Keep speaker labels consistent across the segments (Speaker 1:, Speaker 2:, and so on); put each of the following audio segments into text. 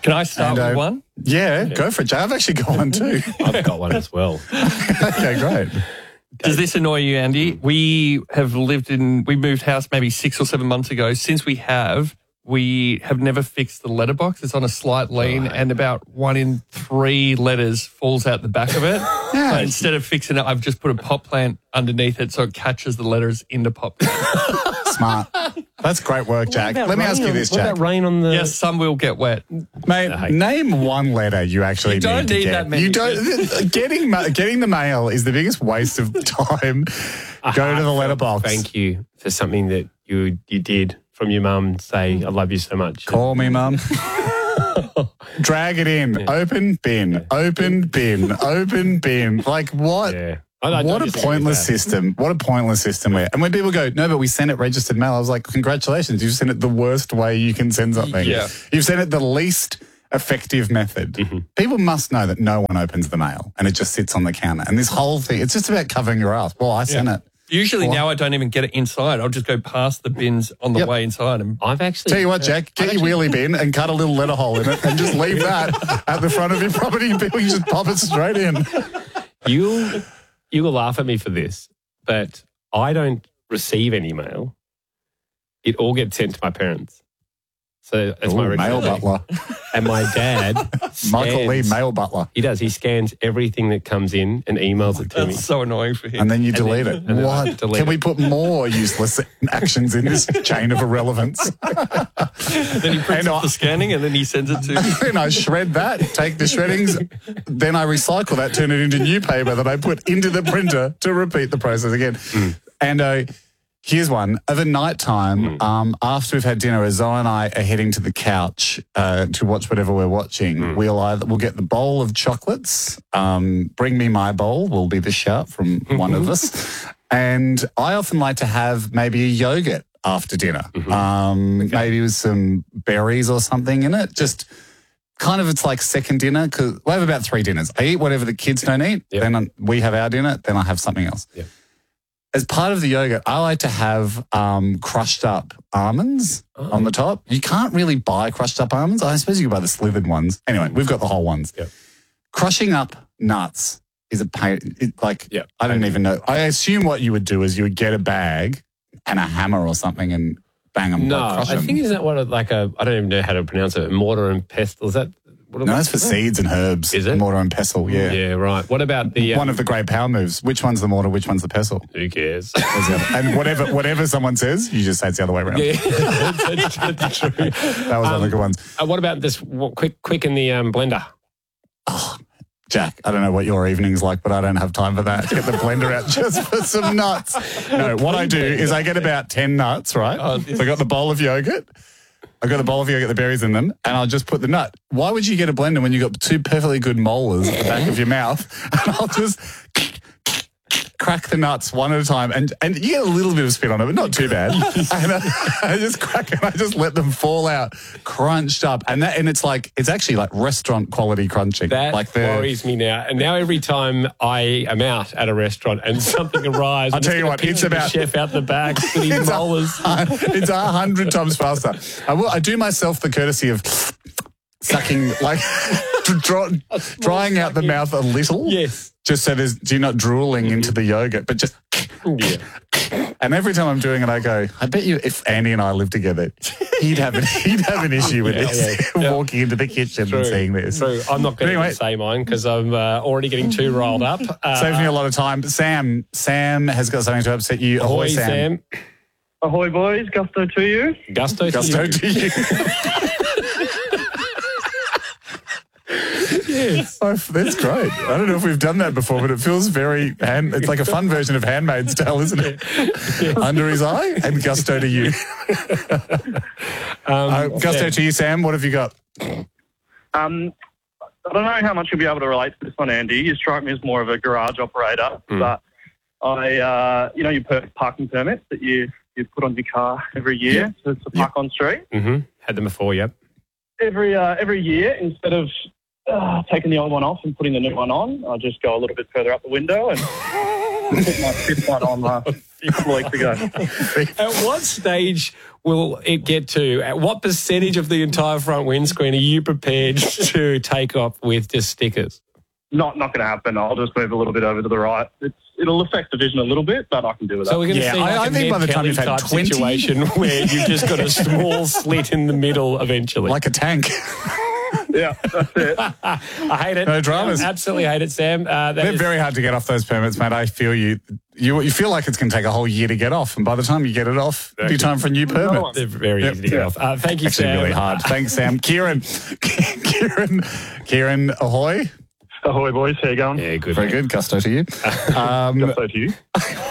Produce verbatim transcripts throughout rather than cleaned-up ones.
Speaker 1: Can I start
Speaker 2: And, uh,
Speaker 1: with one?
Speaker 2: Yeah, go for it, Jay. I've actually got one too.
Speaker 3: I've got one as well.
Speaker 2: Okay, great.
Speaker 1: Does this annoy you, Andy? We have lived in, we moved house maybe six or seven months ago. Since we have, we have never fixed the letterbox. It's on a slight lean
Speaker 3: Right.
Speaker 1: and about one in three letters falls out the back of it.
Speaker 2: Yeah.
Speaker 1: So instead of fixing it, I've just put a pot plant underneath it so it catches the letters in the pot plant.
Speaker 2: Smart. That's great work, Jack. Let me ask you this,
Speaker 3: What
Speaker 2: Jack.
Speaker 3: about rain on the...
Speaker 1: Yes, some will get wet.
Speaker 2: Mate, name one letter you actually
Speaker 1: You don't
Speaker 2: need to
Speaker 1: need
Speaker 2: get.
Speaker 1: that many.
Speaker 2: You don't. Getting ma- getting the mail is the biggest waste of time. Go to the letterbox.
Speaker 3: Thank you for something that you you did from your mum. Say, I love you so much.
Speaker 2: Call me, mum. Drag it in. Open bin. Open bin. Open bin. Like what?
Speaker 3: Yeah. I- I don't
Speaker 2: What a
Speaker 3: disagree with
Speaker 2: pointless
Speaker 3: that.
Speaker 2: system. What a pointless system. We're. And when people go, no, but we sent it registered mail, I was like, congratulations. You've sent it the worst way you can send something.
Speaker 1: Yeah.
Speaker 2: You've sent it the least effective method.
Speaker 3: Mm-hmm.
Speaker 2: People must know that no one opens the mail and it just sits on the counter. And this whole thing, it's just about covering your ass. Well, I sent it.
Speaker 1: Usually
Speaker 2: What?
Speaker 1: now I don't even get it inside. I'll just go past the bins on the
Speaker 2: Yep.
Speaker 1: way inside. And
Speaker 3: I've actually...
Speaker 2: Tell you what, Jack, get your wheelie bin and cut a little letter hole in it and just leave that at the front of your property and people can just pop it straight in.
Speaker 3: You you will laugh at me for this, but I don't receive any mail. It all gets sent to my parents. So that's my
Speaker 2: Ooh,
Speaker 3: original
Speaker 2: mail
Speaker 3: thing.
Speaker 2: butler.
Speaker 3: And my dad
Speaker 2: Michael Lee,
Speaker 3: scans-
Speaker 2: mail butler.
Speaker 3: He does. He scans everything that comes in and emails it to me.
Speaker 1: that's so annoying for him.
Speaker 2: And then you delete
Speaker 3: then-
Speaker 2: it.
Speaker 3: and then I
Speaker 2: What?
Speaker 3: delete
Speaker 2: Can we
Speaker 3: it.
Speaker 2: put more useless actions in this chain of irrelevance?
Speaker 1: then he prints
Speaker 2: And
Speaker 1: off
Speaker 2: I-
Speaker 1: the scanning and then he sends it to me.
Speaker 2: Then I shred that, take the shreddings, then I recycle that, turn it into new paper that I put into the printer to repeat the process again. And uh, here's one. Over night time, um, after we've had dinner, as Zoe and I are heading to the couch uh, to watch whatever we're watching, we'll either we'll get the bowl of chocolates. Um, Bring me my bowl will be the shout from one of us. And I often like to have maybe a yogurt after dinner, um, maybe with some berries or something in it. Just kind of it's like second dinner because we have about three dinners. I eat whatever the kids don't eat.
Speaker 3: Yep.
Speaker 2: Then we have our dinner. Then I have something else.
Speaker 3: Yep.
Speaker 2: As part of the yogurt, I like to have um, crushed up almonds on the top. You can't really buy crushed up almonds. I suppose you can buy the slithered ones. Anyway, we've got the whole ones.
Speaker 3: Yep.
Speaker 2: Crushing up nuts is a pain. It, like,
Speaker 3: Yep.
Speaker 2: I don't even know. I assume what you would do is you would get a bag and a hammer or something and bang them.
Speaker 3: No,
Speaker 2: like, crush
Speaker 3: I
Speaker 2: them.
Speaker 3: think isn't that what a, like a I don't even know how to pronounce it. Mortar and pestle. Is that what?
Speaker 2: No, that's for seeds and herbs.
Speaker 3: Is it?
Speaker 2: Mortar and pestle, yeah.
Speaker 3: Yeah, right. What about the? Um,
Speaker 2: One of the great power moves. Which one's the mortar, which one's the pestle?
Speaker 3: who cares?
Speaker 2: There's the other. And whatever whatever someone says, you just say it's the other way around.
Speaker 3: Yeah, that's, that's true.
Speaker 2: That was one of the good ones.
Speaker 3: Uh, what about this? What, quick, quick in the um, blender.
Speaker 2: Jack, I don't know what your evening's like, but I don't have time for that. Get the blender out just for some nuts. No, what I do is I get about ten nuts, right?
Speaker 1: Oh,
Speaker 2: So I got the bowl of yogurt. I got a bowl of yogurt, the berries in them, and I'll just put the nut. Why would you get a blender when you've got two perfectly good molars at the back of your mouth? And I'll just crack the nuts one at a time, and, and you get a little bit of spit on it, but not too bad. And I, I just crack it, I just let them fall out, crunched up, and that, and it's like it's actually like restaurant quality crunching.
Speaker 3: That
Speaker 2: like the,
Speaker 3: worries me now. And now every time I am out at a restaurant and something arrives,
Speaker 2: I'll
Speaker 3: I'm
Speaker 2: tell
Speaker 3: just
Speaker 2: you
Speaker 3: gonna
Speaker 2: what,
Speaker 3: picture
Speaker 2: it's
Speaker 3: the
Speaker 2: about-
Speaker 3: chef out the back with his
Speaker 2: It's a-
Speaker 3: molars.
Speaker 2: it's a hundred times faster. I will. I do myself the courtesy of sucking, like draw, drying out the mouth a little.
Speaker 3: Yes.
Speaker 2: Just so there's you're not drooling
Speaker 3: Mm-hmm.
Speaker 2: into the yogurt, but just.
Speaker 3: Yeah.
Speaker 2: And every time I'm doing it, I go, I bet you if Andy and I lived together, he'd have an, he'd have an issue with
Speaker 3: Yeah,
Speaker 2: this,
Speaker 3: yeah, yeah.
Speaker 2: walking into the kitchen and seeing this.
Speaker 3: True. I'm not going to
Speaker 2: Anyway.
Speaker 3: say mine because I'm uh, already getting too rolled up. Uh,
Speaker 2: Saves me a lot of time. Sam, Sam has got something to upset you.
Speaker 3: ahoy,
Speaker 2: Ahoy, Sam.
Speaker 3: Sam.
Speaker 4: Ahoy, boys. Gusto to you.
Speaker 3: Gusto. to
Speaker 2: Gusto
Speaker 3: you.
Speaker 2: to you.
Speaker 3: Yes.
Speaker 2: Oh, that's great. I don't know if we've done that before, but it feels very hand. It's like a fun version of Handmaid's Tale, isn't it? Under his eye and gusto to you.
Speaker 3: Um,
Speaker 2: Uh, gusto
Speaker 3: yeah.
Speaker 2: to you, Sam. What have you got?
Speaker 4: Um, I don't know how much you'll be able to relate to this one, Andy. You strike me as more of a garage operator,
Speaker 3: Mm.
Speaker 4: but I, uh, you know, your per- parking permits that you, you put on your car every year to, to park on street.
Speaker 3: Mm-hmm. Had them before, yep.
Speaker 4: Every uh, every year, instead of uh, taking the old one off and putting the new one on, I just go a little bit further up the window and put my fifth one on uh, a couple of weeks ago.
Speaker 3: At what stage will it get to? At what percentage of the entire front windscreen are you prepared to take off with just stickers?
Speaker 4: Not not going to happen. I'll just move a little bit over to the right. It's, it'll affect the vision a little bit, but I can do with
Speaker 3: So
Speaker 4: that.
Speaker 3: we're going to
Speaker 2: Yeah,
Speaker 3: see
Speaker 2: I-
Speaker 3: like
Speaker 2: I
Speaker 3: a
Speaker 2: think
Speaker 3: Ned
Speaker 2: by the time
Speaker 3: Kelly
Speaker 2: you've had
Speaker 3: type
Speaker 2: twenty
Speaker 3: situation where you've just got a small slit in the middle eventually.
Speaker 2: Like a tank.
Speaker 4: Yeah, that's it.
Speaker 3: I hate it.
Speaker 2: No dramas.
Speaker 3: I absolutely hate it, Sam. Uh, that
Speaker 2: They're
Speaker 3: is-
Speaker 2: very hard to get off those permits, mate. I feel you. You you feel like it's going to take a whole year to get off, and by the time you get it off, it'll be time for a new permit.
Speaker 3: They're very
Speaker 2: Yep.
Speaker 3: easy to get off. Uh, thank you,
Speaker 2: Actually,
Speaker 3: Sam.
Speaker 2: really hard. Thanks, Sam. Kieran, Kieran, Kieran, ahoy.
Speaker 4: Ahoy, boys. How you going?
Speaker 3: Yeah, good.
Speaker 2: Very
Speaker 3: mate.
Speaker 2: good. Gusto to you. Um,
Speaker 4: Gusto to you.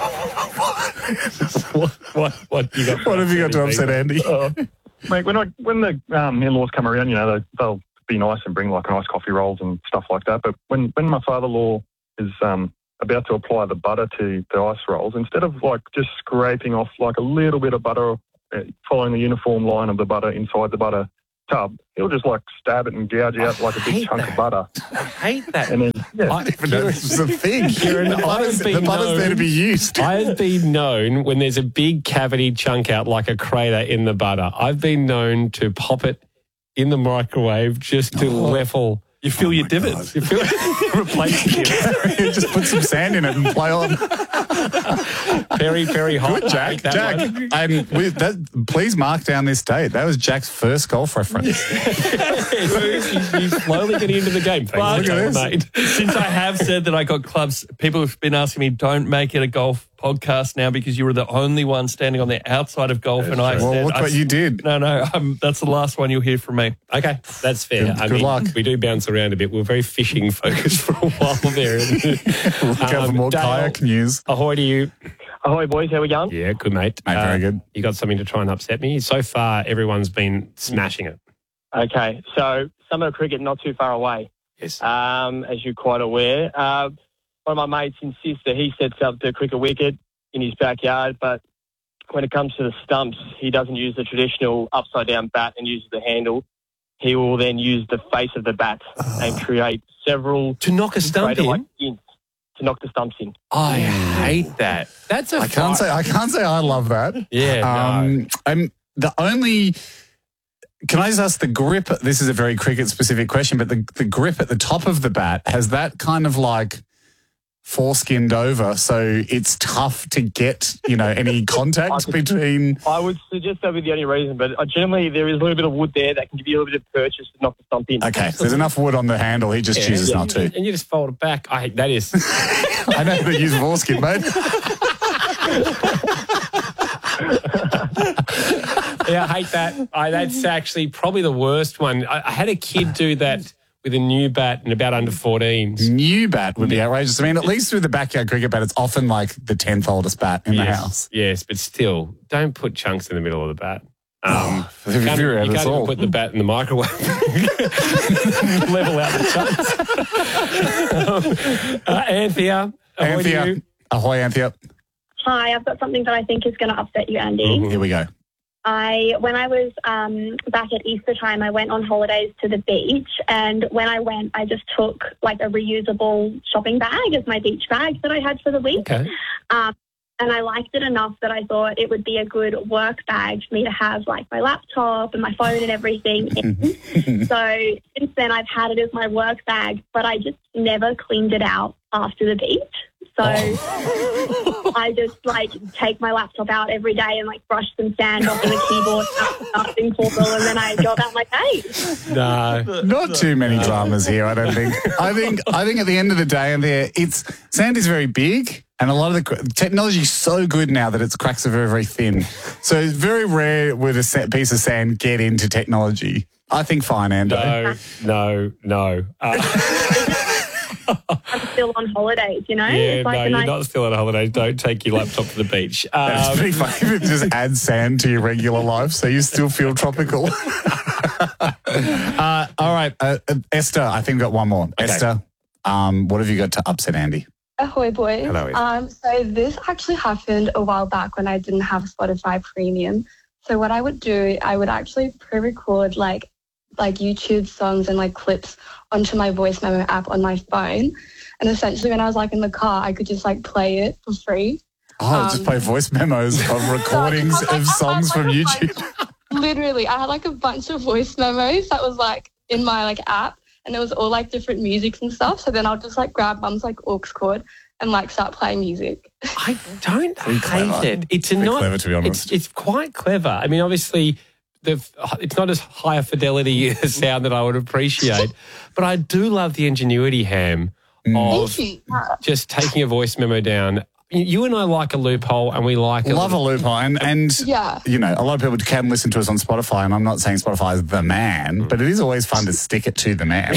Speaker 3: What, what, what, you got
Speaker 2: what have you got to upset Andy?
Speaker 4: Uh, mate, when I when the um, in-laws come around, you know, they, they'll be nice and bring like nice coffee rolls and stuff like that. But when, when my father-in-law is um, about to apply the butter to the ice rolls, instead of like just scraping off like a little bit of butter, uh, following the uniform line of the butter inside the butter tub, he'll just like stab it and gouge out like a big chunk
Speaker 3: that.
Speaker 4: of butter.
Speaker 3: I hate that.
Speaker 4: And then, yeah.
Speaker 2: I didn't even know this was a thing.
Speaker 3: Kieran,
Speaker 2: the butter's,
Speaker 3: I've been
Speaker 2: the butter's there to
Speaker 3: known-
Speaker 2: be used.
Speaker 3: I've been known when there's a big cavity chunk out like a crater in the butter, I've been known to pop it in the microwave just to level.
Speaker 1: You feel your
Speaker 2: my
Speaker 1: divots.
Speaker 3: You feel replace it.
Speaker 2: Just put some sand in it and play on.
Speaker 3: Very, very hot.
Speaker 2: Good,
Speaker 3: I
Speaker 2: Jack.
Speaker 3: hate that
Speaker 2: Jack,
Speaker 3: one.
Speaker 2: and with that, please mark down this date. That was Jack's first golf reference.
Speaker 3: he's, he's slowly getting into the game.
Speaker 1: But-
Speaker 3: Thanks,
Speaker 2: Look at
Speaker 3: mate.
Speaker 1: Since I have said that I got clubs, people have been asking me, don't make it a golf podcast now because you were the only one standing on the outside of golf. and I
Speaker 2: Well,
Speaker 1: said,
Speaker 2: look
Speaker 1: I
Speaker 2: what you did.
Speaker 1: No, no, um, that's the last one you'll hear from me.
Speaker 3: Okay, that's fair.
Speaker 2: Good-
Speaker 3: I
Speaker 2: good
Speaker 3: mean,
Speaker 2: luck.
Speaker 3: we do bounce around a bit. We're very fishing focused for a while there.
Speaker 2: Look out for
Speaker 3: Um,
Speaker 2: more
Speaker 3: Dale,
Speaker 2: kayak news.
Speaker 3: Ahoy to you.
Speaker 4: Ahoy, boys. How we going?
Speaker 3: Yeah, good, mate.
Speaker 2: Mate, very good.
Speaker 3: You got something to try and upset me? So far, everyone's been smashing it.
Speaker 5: Okay, so summer cricket not too far away,
Speaker 3: Yes.
Speaker 5: um, as you're quite aware. Uh, one of my mates insists that he sets up the cricket wicket in his backyard, but when it comes to the stumps, he doesn't use the traditional upside-down bat and uses the handle. He will then use the face of the bat and create several
Speaker 3: To knock a stump
Speaker 5: crater-like
Speaker 3: in?
Speaker 5: skins to knock the stumps in.
Speaker 3: I hate that. That's a
Speaker 2: I can't
Speaker 3: fight.
Speaker 2: say I can't say I love that.
Speaker 3: Yeah, no.
Speaker 2: Um, I'm the only. Can I just ask the grip? This is a very cricket specific question, but the the grip at the top of the bat, has that kind of like foreskinned over, so it's tough to get, you know, any contact between.
Speaker 5: I would suggest that would be the only reason, but uh, generally there is a little bit of wood there that can give you a little bit of purchase to knock the stump in.
Speaker 2: Okay, so there's enough wood on the handle. He just
Speaker 3: Yeah,
Speaker 2: chooses
Speaker 3: yeah,
Speaker 2: not to.
Speaker 3: And you just fold it back. I hate that is.
Speaker 2: I know they use foreskin, mate.
Speaker 3: Yeah, I hate that. I, that's actually probably the worst one. I, I had a kid do that with a new bat and about under fourteens.
Speaker 2: New bat would be outrageous. I mean, at least with the backyard cricket bat, it's often like the tenth oldest bat in the
Speaker 3: yes,
Speaker 2: house.
Speaker 3: Yes, but still, don't put chunks in the middle of the bat. Um,
Speaker 2: If
Speaker 3: you can't,
Speaker 2: you're
Speaker 3: you
Speaker 2: at
Speaker 3: can't
Speaker 2: us
Speaker 3: even
Speaker 2: all.
Speaker 3: put the bat in the microwave. Level out the chunks. um, uh, Anthea, ahoy to
Speaker 2: Anthea,
Speaker 3: you.
Speaker 2: ahoy, Anthea.
Speaker 6: Hi, I've got something that I think is going to upset you, Andy.
Speaker 2: Here we go.
Speaker 6: I, when I was um, back at Easter time, I went on holidays to the beach, and when I went, I just took like a reusable shopping bag as my beach bag that I had for the week.
Speaker 3: Okay.
Speaker 6: Um, and I liked it enough that I thought it would be a good work bag for me to have like my laptop and my phone and everything in. So since then, I've had it as my work bag, but I just never cleaned it out after the beach. So I just like take my laptop out every day and like brush some sand off of the keyboard, starting portal, and then I go about my day.
Speaker 3: No.
Speaker 2: Not too many dramas here, I don't think. I think I think at the end of the day, and there, it's sand is very big, and a lot of the cr- technology is so good now that its cracks are very, very thin. So it's very rare would a sa- piece of sand get into technology. I think fine, Ando.
Speaker 3: No, no, no. Uh,
Speaker 6: I'm still on holidays, you know?
Speaker 3: yeah,
Speaker 6: it's like
Speaker 3: no,
Speaker 6: a
Speaker 3: you're
Speaker 6: nice-
Speaker 3: not still on holidays. Don't take your laptop to the beach.
Speaker 2: It's
Speaker 3: Um,
Speaker 2: pretty funny if it just adds sand to your regular life, so you still feel tropical. uh, all right, uh, uh, Esther, I think we've got one more. Esther, um, what have you got to upset Andy?
Speaker 7: Ahoy, boys.
Speaker 2: Hello.
Speaker 7: Um, so this actually happened a while back when I didn't have Spotify Premium. So what I would do, I would actually pre-record like like YouTube songs and like clips onto my voice memo app on my phone. And essentially when I was like in the car, I could just like play it for free.
Speaker 2: Oh,
Speaker 7: Um,
Speaker 2: just play voice memos of recordings
Speaker 7: So I-
Speaker 2: of
Speaker 7: I had,
Speaker 2: songs
Speaker 7: like,
Speaker 2: from
Speaker 7: a
Speaker 2: YouTube.
Speaker 7: bunch- Literally, I had like a bunch of voice memos that was like in my like app, and it was all like different musics and stuff. So then I'll just like grab mum's like aux cord and like start playing music.
Speaker 3: I don't
Speaker 2: Pretty
Speaker 3: hate
Speaker 2: clever.
Speaker 3: it. It's
Speaker 2: Pretty
Speaker 3: not
Speaker 2: clever, to be honest.
Speaker 3: It's, it's quite clever. I mean, obviously, the it's not as high a fidelity a sound that I would appreciate, but I do love the ingenuity, Ham, of
Speaker 7: Thank you. Yeah.
Speaker 3: just taking a voice memo down. You and I like a loophole, and we like a
Speaker 2: Love a loophole. And, and
Speaker 7: Yeah.
Speaker 2: you know, a lot of people can listen to us on Spotify, and I'm not saying Spotify is the man, but it is always fun to stick it to the man.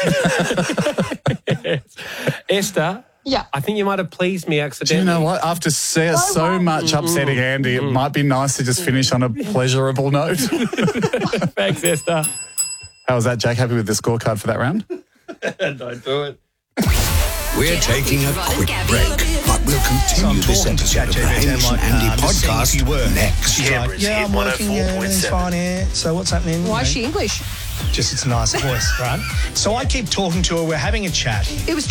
Speaker 3: Esther.
Speaker 7: Yeah.
Speaker 3: I think you might have pleased me
Speaker 2: Do
Speaker 3: accidentally.
Speaker 2: you know what? After so, so much upsetting Andy, it might be nice to just finish on a pleasurable note.
Speaker 3: Thanks, Esther.
Speaker 2: How was that, Jake? Happy with the scorecard for that round?
Speaker 3: Don't do it.
Speaker 8: We're taking a quick break, but we'll continue this episode of the Hamish and Andy podcast next.
Speaker 9: Yeah, yeah, I'm working, yeah, everything's fine here. So what's happening?
Speaker 10: Why is
Speaker 9: You
Speaker 10: she English?
Speaker 9: know, Just it's a nice voice, right? So I keep talking to her. We're having a chat.
Speaker 10: It was